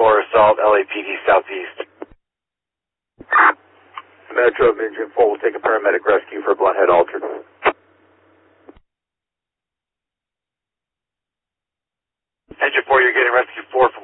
4 Assault, LAPD Southeast. Metro Engine 4 will take a paramedic rescue for blunt head altered. Engine 4, you're getting rescue 4 from